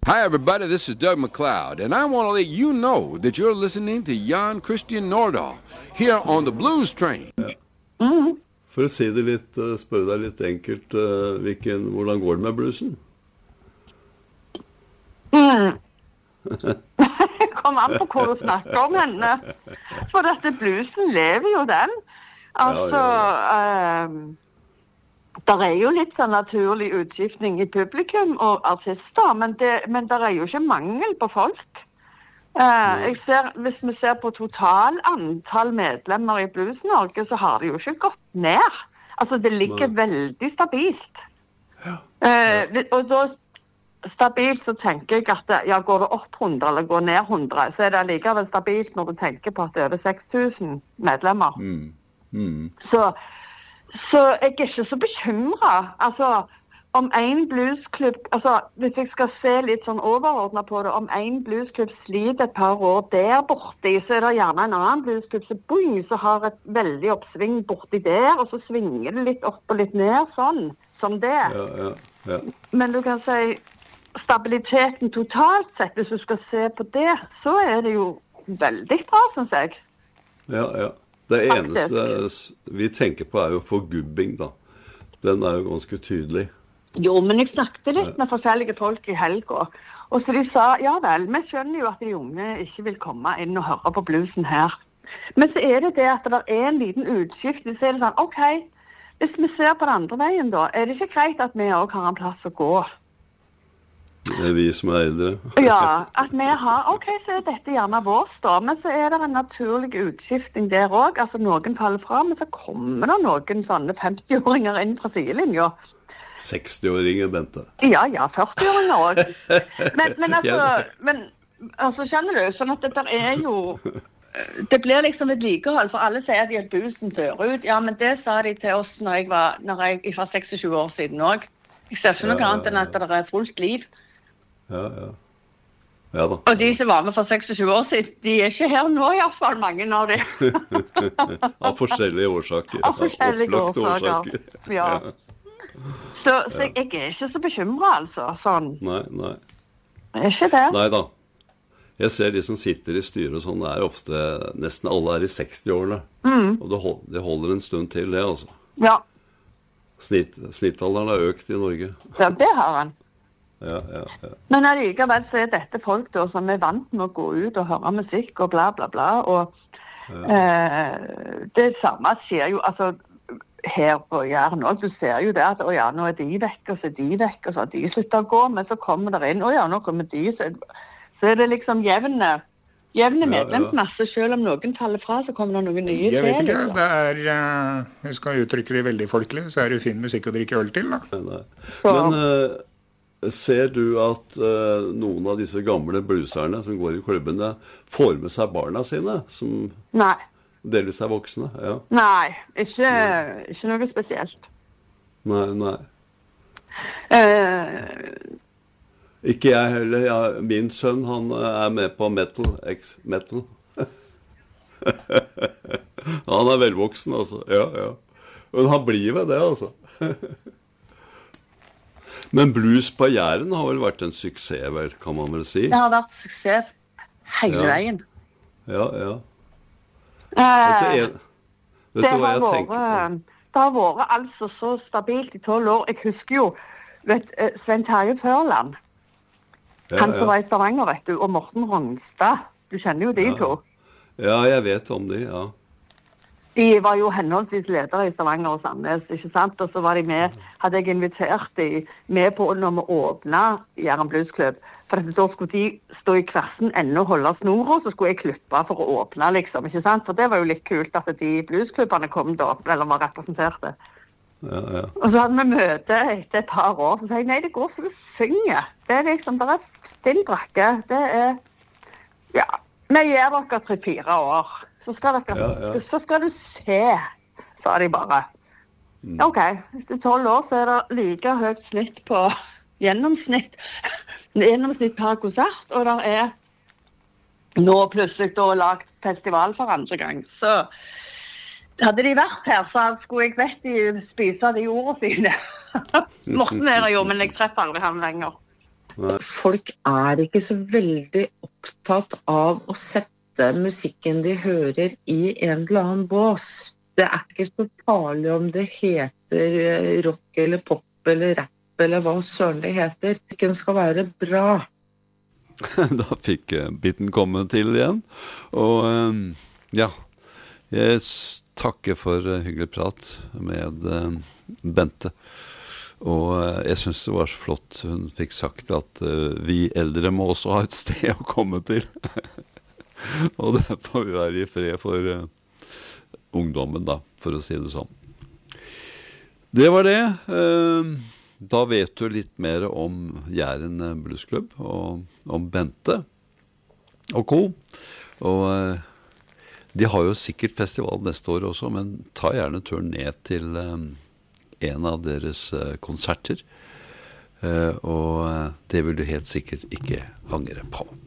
Hi, everybody. This is Doug McLeod, and I want to let you know that you're listening to Jan Christian Nordahl here on the Blues Train. For å si det litt, spørre deg litt enkelt, hvordan går det med bluesen? Kom an på hva du snakker om henne. For dette bluesen lever jo den. Altså, der jo litt sånn naturlig utskiftning i publikum og artister, men der jo ikke mangel på folk. Hvis vi ser på total antall medlemmer i Blues Norge, så har det jo ikke gått ned. Altså, det ligger veldig stabilt. Og da stabilt så tenker jeg at går det opp 100 eller går ned 100, så det likevel stabilt når du tenker på at det over 6000 medlemmer. Så jeg ikke så bekymret. Altså, om en bluesklubb, altså hvis jeg skal se litt sånn overordnet på det, om en bluesklubb sliter et par år der borte, så det gjerne en annen bluesklubb så har et veldig oppsving borti der, og så svinger det litt opp og litt ned, sånn, som det. Ja. Men du kan si, stabiliteten totalt sett, hvis du skal se på det, så det jo veldig bra, synes jeg. Ja. Det eneste vi tenker på jo forgubbing, da. Den jo ganske tydelig. Jo, men jeg snakket litt med forskjellige folk i helgen, og så de sa, ja vel, vi skjønner jo at de unge ikke vil komme inn og høre på bluesen her. Men så det at det en liten utskift, så det sånn, ok, hvis vi ser på den andre veien da, det ikke greit at vi også har en plass å gå? Det vi som eldre. Ja, at vi har, ok, så dette gjerne vårt da, men så det en naturlig utskifting der også, altså noen faller fra, men så kommer det noen sånne 50-åringer inn fra sidelinja. 60-åringer, Bente. Ja, 40-åringer også. Men altså, skjønner du, sånn at det jo, det blir liksom et likehold, for alle sier at de busen dør ut. Ja, men det sa de til oss når jeg var 26 år siden også. Jeg ser ikke noe annet enn at det fullt liv. Ja da. Og de som var med for 26 år siden, de ikke her nå i hvert fall, mange av de. Av forskjellige årsaker. Av forskjellige årsaker, ja. Så jeg ikke så bekymret, altså, sånn. Nei. Ikke det? Nei da. Jeg ser de som sitter i styret og sånn, ofte, nesten alle i 60-årene. Og det holder en stund til det, altså. Ja. Snittalderen har økt i Norge. Ja, det har han. Ja. Men allikevel så dette folk da, som vant med å gå ut og høre musikk og bla bla bla, og det samme skjer jo, altså, her på Jæren også, du ser jo det at, nå de vekk, og så de vekk, og så har de sluttet å gå, men så kommer der inn, nå kommer de, så det liksom jevne medlemsmasse, selv om noen faller fra, så kommer det noen nye til. Jeg vet ikke, liksom. Jeg skal uttrykke det veldig folkelig, så det fin musikk å drikke øl til, da. Nei. Men ser du at noen av disse gamle blueserne som går i klubbene får med seg barna sine, som delvis voksne? Ja. Nei, ikke noe spesielt. Nei. Ikke jeg heller. Ja, min sønn, han med på metal. Han velvoksen, altså. Ja. Men han blir ved det, altså. Men blues på Jæren har vel vært en suksess, vel, kan man vel si? Det har vært suksess hele veien. Ja. Det har vært altså så stabilt i 12 år. Jeg husker jo, Svein Terje Førland, han som var i Stavanger, vet du, og Morten Rongstad. Du kjenner jo de to. Ja, jeg vet om de, ja. De var jo henholdsvis ledere i Stavanger og Sandnes, ikke sant? Og så var de med, hadde jeg invitert de med på når vi åpnet Jæren Bluesklubb. For da skulle de stå i kversen enda og holde snora, så skulle jeg klippe for å åpne, liksom, ikke sant? For det var jo litt kult at de bluesklubbene kom da, eller var representerte. Ja. Og så hadde vi møte etter et par år, så sa jeg, nei, det går så du synger. Det liksom, det stille brakke, det ja. Vi gjør dere 3-4 år, så skal du se, sa de bare. Ok, hvis det 12 år, så det like høyt snitt på gjennomsnitt per konsert, og der nå plutselig da lagt festival for andre gang. Så hadde de vært her, så skulle jeg bedt de spise de ordene sine. Morten det jo, men jeg treffer aldri han lenger. Folk ikke så veldig opptatt av å sette musikken de hører i en eller annen bås. Det ikke så farlig om det heter rock eller pop eller rap eller hva søren det heter. Musikken skal være bra. Da fikk biten komme til igjen. Og ja, jeg takker for hyggelig prat med Bente. Og jeg synes det var så flott hun fikk sagt at vi eldre må også ha et sted å komme til. Og det får vi være i fred for ungdommen da, for å si det sånn. Det var det. Da vet du litt mer om Jæren Bluesklubb og om Bente og co. Og de har jo sikkert festival neste år også, men ta gjerne turen ned til en av deres konserter, og det vil du helt sikkert ikke angre på.